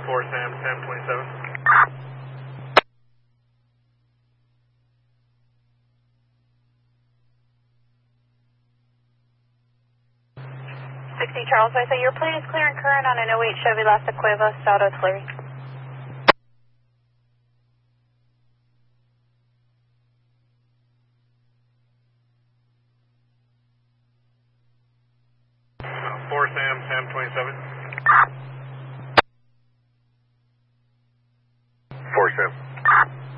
4 Sam, Sam 27. 60 Charles, I say your plane is clear and current on an 08 Chevy Las Cuevas, Auto Flurry. Four Sam, Sam 27.